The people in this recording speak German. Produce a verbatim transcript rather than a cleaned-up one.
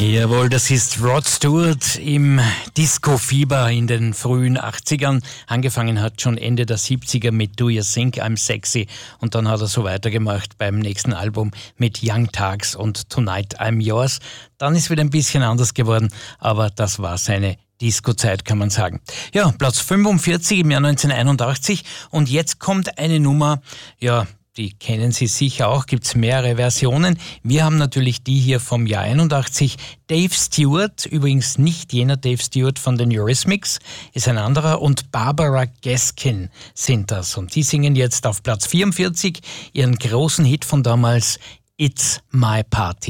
Jawohl, das ist Rod Stewart im Disco-Fieber in den frühen achtzigern. Angefangen hat schon Ende der siebziger mit Do You Think I'm Sexy und dann hat er so weitergemacht beim nächsten Album mit Young Turks und Tonight I'm Yours. Dann ist wieder ein bisschen anders geworden, aber das war seine Disco-Zeit, kann man sagen. Ja, Platz fünfundvierzig im Jahr neunzehnhunderteinundachtzig und jetzt kommt eine Nummer, ja, die kennen Sie sicher auch, gibt's mehrere Versionen. Wir haben natürlich die hier vom Jahr einundachtzig. Dave Stewart, übrigens nicht jener Dave Stewart von den Eurythmics, ist ein anderer, und Barbara Gaskin sind das. Und die singen jetzt auf Platz vierundvierzig ihren großen Hit von damals, It's My Party.